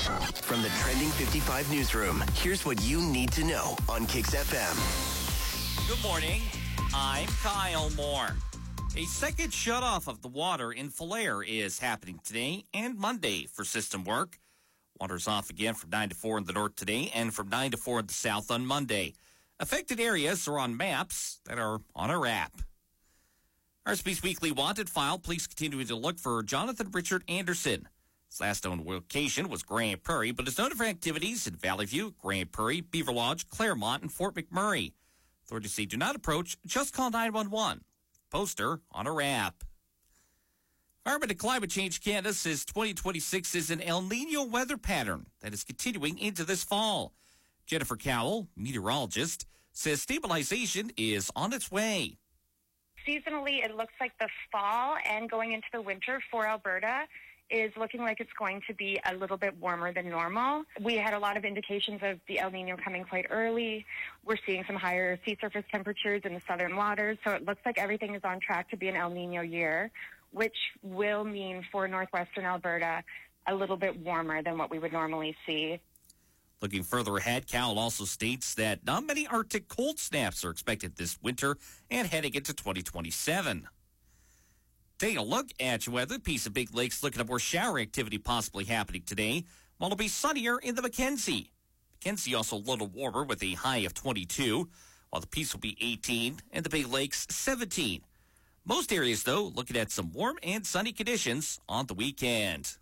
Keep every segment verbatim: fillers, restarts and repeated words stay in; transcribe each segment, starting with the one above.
From the Trending fifty-five newsroom, here's what you need to know on Kix F M. Good morning. I'm Kyle Moore. A second shutoff of the water in Falher is happening today and Monday for system work. Water's off again from nine to four in the north today and from nine to four in the south on Monday. Affected areas are on maps that are on our app. Our Speaks Weekly Wanted file, police continuing to look for Jonathan Richard Anderson. His last known location was Grand Prairie, but is known for activities in Valley View, Grand Prairie, Beaver Lodge, Claremont, and Fort McMurray. Authorities say do not approach, just call nine one one. Poster on our app. Environment and Climate Change Canada says twenty twenty-six is an El Nino weather pattern that is continuing into this fall. Jennifer Cowell, meteorologist, says stabilization is on its way. Seasonally, it looks like the fall and going into the winter for Alberta is looking like it's going to be a little bit warmer than normal. We had a lot of indications of the El Nino coming quite early. We're seeing some higher sea surface temperatures in the southern waters, so it looks like everything is on track to be an El Nino year, which will mean for northwestern Alberta a little bit warmer than what we would normally see. Looking further ahead, Cowell also states that not many Arctic cold snaps are expected this winter and heading into twenty twenty-seven. Take a look at your weather. Piece of Big Lakes looking at more shower activity possibly happening today, while it'll be sunnier in the Mackenzie. Mackenzie also a little warmer with a high of twenty-two, while the Peace will be eighteen and the Big Lakes seventeen. Most areas, though, looking at some warm and sunny conditions on the weekend.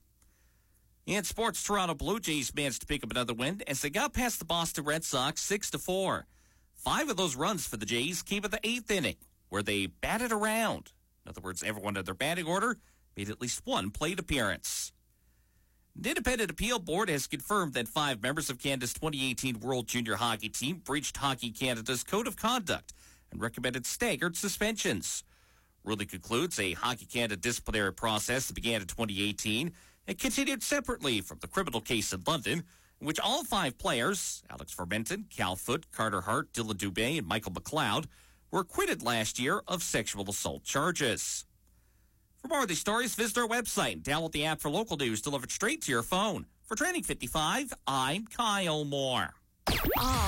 In sports, Toronto Blue Jays managed to pick up another win as they got past the Boston Red Sox six to four. Five of those runs for the Jays came in the eighth inning, where they batted around. In other words, everyone in their batting order made at least one plate appearance. The Independent Appeal Board has confirmed that five members of Canada's twenty eighteen World Junior Hockey Team breached Hockey Canada's Code of Conduct and recommended staggered suspensions. Ruling concludes a Hockey Canada disciplinary process that began in twenty eighteen and continued separately from the criminal case in London, in which all five players, Alex Fermenton, Cal Foote, Carter Hart, Dylan Dubé, and Michael McLeod, were acquitted last year of sexual assault charges. For more of these stories, visit our website and download the app for local news delivered straight to your phone. For Trending fifty-five, I'm Kyle Moore.